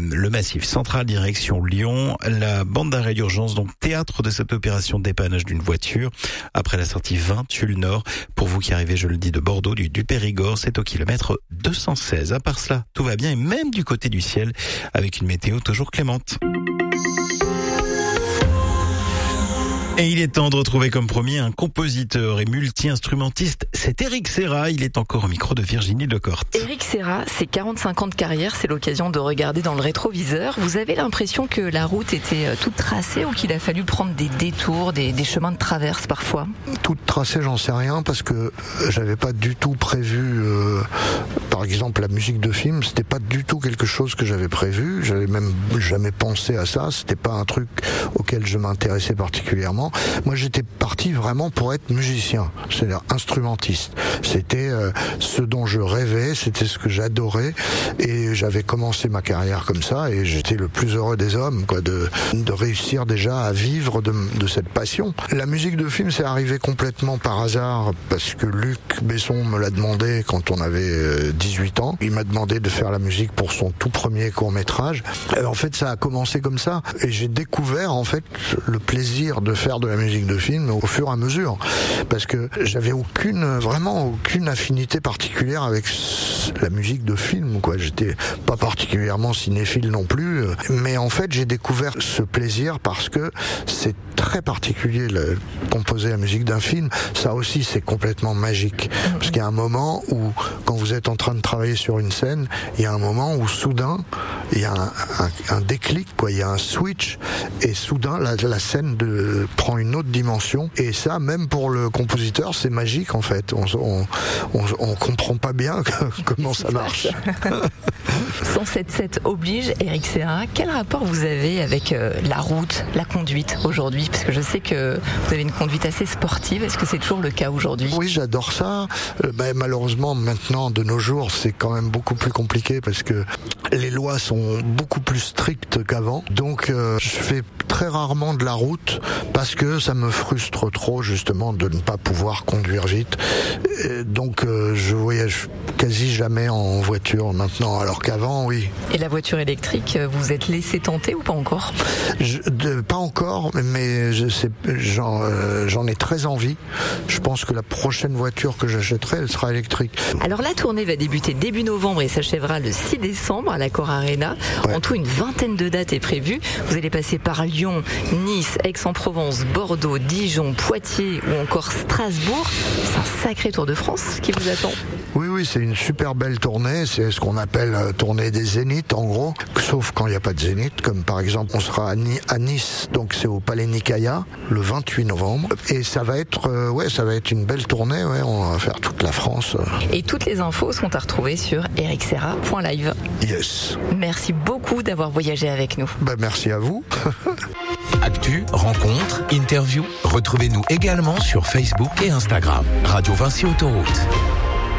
le Massif Central, direction Lyon. La bande d'arrêt d'urgence, donc théâtre de cette opération de dépannage d'une voiture. Après la sortie 20, Tulle Nord. Pour vous qui arrivez, je le dis, de Bordeaux, du Périgord, c'est au kilomètre 216. À part cela, tout va bien, et même du côté du ciel, avec une météo toujours clémente. Et il est temps de retrouver, comme promis, un compositeur et multi-instrumentiste. C'est Éric Serra. Il est encore au micro de Virginie Lecorte. Éric Serra, c'est 45 ans de carrière. C'est l'occasion de regarder dans le rétroviseur. Vous avez l'impression que la route était toute tracée ou qu'il a fallu prendre des détours, des chemins de traverse parfois? Toute tracée, j'en sais rien, parce que j'avais pas du tout prévu, par exemple, la musique de film. C'était pas du tout quelque chose que j'avais prévu. J'avais même jamais pensé à ça. C'était pas un truc auquel je m'intéressais particulièrement. Moi, j'étais parti vraiment pour être musicien, c'est-à-dire instrumentiste. C'était ce dont je rêvais, c'était ce que j'adorais, et j'avais commencé ma carrière comme ça, et j'étais le plus heureux des hommes, quoi, de réussir déjà à vivre de cette passion. La musique de film, c'est arrivé complètement par hasard, parce que Luc Besson me l'a demandé quand on avait 18 ans. Il m'a demandé de faire la musique pour son tout premier court-métrage. En fait, ça a commencé comme ça, et j'ai découvert en fait le plaisir de faire de la musique de film au fur et à mesure, parce que j'avais vraiment aucune affinité particulière avec la musique de film, quoi. J'étais pas particulièrement cinéphile non plus, mais en fait j'ai découvert ce plaisir parce que c'est très particulier, composer la musique d'un film. Ça aussi, c'est complètement magique, parce qu'il y a un moment où, quand vous êtes en train de travailler sur une scène, il y a un moment où soudain il y a un déclic, quoi. Il y a un switch, et soudain la scène prend une autre dimension, et ça, même pour le compositeur, c'est magique en fait. On comprend pas bien comment ça marche. 107.7 oblige. Éric Serra, quel rapport vous avez avec la route, la conduite aujourd'hui? Parce que je sais que vous avez une conduite assez sportive. Est-ce que c'est toujours le cas aujourd'hui? Oui, j'adore ça. Malheureusement, maintenant, de nos jours, c'est quand même beaucoup plus compliqué, parce que les lois sont beaucoup plus strictes qu'avant. Donc, je fais très rarement de la route, parce que ça me frustre trop, justement, de ne pas pouvoir conduire vite. Et donc, je voyage quasi jamais en voiture maintenant, alors qu'avant, oui. Et la voiture électrique, vous êtes laissé tenter ou pas encore? Pas encore, mais j'en ai très envie. Je pense que la prochaine voiture que j'achèterai, elle sera électrique. Alors la tournée va débuter début novembre et s'achèvera le 6 décembre à l'Accor Arena. Ouais. En tout, une vingtaine de dates est prévue. Vous allez passer par Lyon, Nice, Aix-en-Provence, Bordeaux, Dijon, Poitiers ou encore Strasbourg. C'est un sacré Tour de France qui vous attend. Oui, c'est une super belle tournée. C'est ce qu'on appelle tournée des zéniths, en gros. Sauf quand il n'y a pas de zénith, comme par exemple, on sera à Nice, donc c'est au Palais Nicaïa, le 28 novembre. Et ça va être une belle tournée. Ouais, on va faire toute la France. Et toutes les infos sont à retrouver sur ericserra.live. Yes. Merci beaucoup d'avoir voyagé avec nous. Merci à vous. Actu, rencontres, interviews. Retrouvez-nous également sur Facebook et Instagram. Radio Vinci Autoroute.